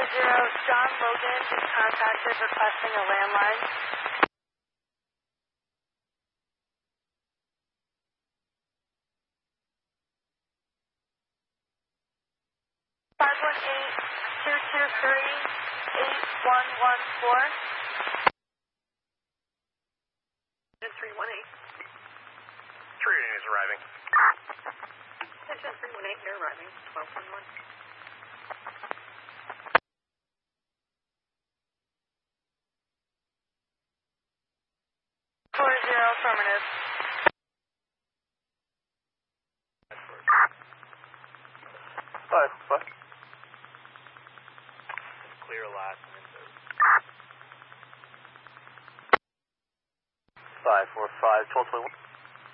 John Logan is contacted requesting a landline. 518-223-8114. 318. Tree is arriving. Attention 318, you're arriving. 1211. Affirmative. Five. Clear last window. 545, 1221.